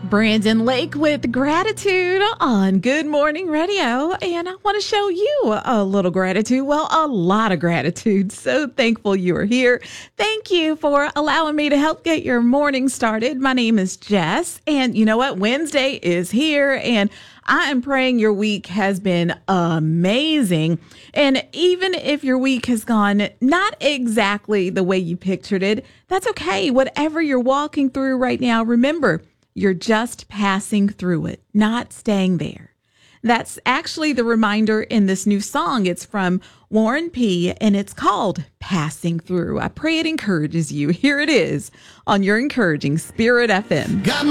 Brandon Lake with gratitude on Good Morning Radio. And I want to show you a little gratitude. Well, a lot of gratitude. So thankful you are here. Thank you for allowing me to help get your morning started. My name is Jess. And you know what? Wednesday is here. And I am praying your week has been amazing. And even if your week has gone not exactly the way you pictured it, that's okay. Whatever you're walking through right now, remember, you're just passing through it, not staying there. That's actually the reminder in this new song. It's from Warren P. and it's called Passing Through. I pray it encourages you. Here it is on your encouraging Spirit FM.